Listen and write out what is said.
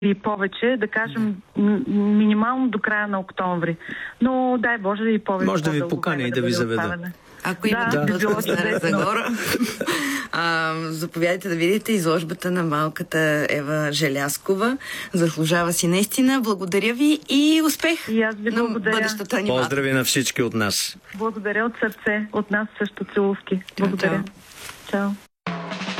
и повече, да кажем минимално до края на октомври. Но дай Боже и повече. Може да ви поканя и да ви заведа. Ако имате път в Стара Загора, заповядайте да видите изложбата на малката Ева Желязкова. Заслужава си наистина. Благодаря ви и успех на бъдещата аниматор. Поздрави на всички от нас. Благодаря от сърце. От нас също целувки. Благодаря. Чао.